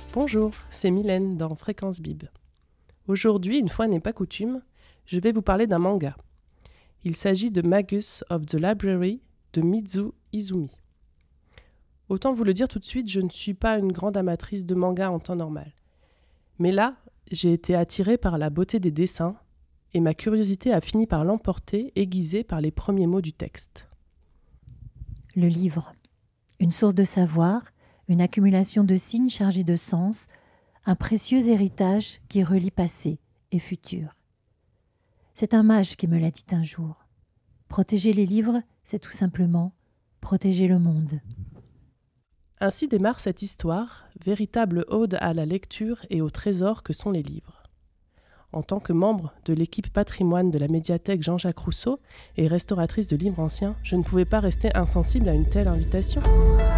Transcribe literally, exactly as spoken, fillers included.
Bonjour, c'est Mylène dans Fréquence Bib. Aujourd'hui, une fois n'est pas coutume, je vais vous parler d'un manga. Il s'agit de Magus of the Library de Mizu Izumi. Autant vous le dire tout de suite, je ne suis pas une grande amatrice de manga en temps normal. Mais là, j'ai été attirée par la beauté des dessins et ma curiosité a fini par l'emporter, aiguisée par les premiers mots du texte. Le livre, une source de savoir, une accumulation de signes chargés de sens, un précieux héritage qui relie passé et futur. C'est un mage qui me l'a dit un jour. Protéger les livres, c'est tout simplement protéger le monde. Ainsi démarre cette histoire, véritable ode à la lecture et au trésor que sont les livres. En tant que membre de l'équipe patrimoine de la médiathèque Jean-Jacques Rousseau et restauratrice de livres anciens, je ne pouvais pas rester insensible à une telle invitation.